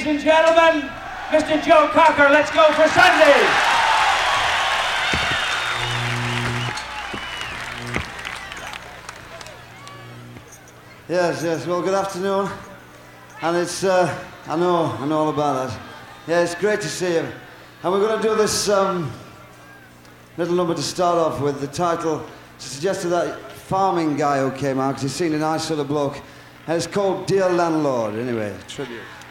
ladies and gentlemen, Mr. Joe Cocker. Let's go for Sunday. Yes. Well, good afternoon. And it's, I know all about that. Yeah, it's great to see you. And we're going to do this little number to start off with. The title suggested that farming guy who came out, because he's seen a nice sort of bloke. And it's called Dear Landlord, anyway, tribute.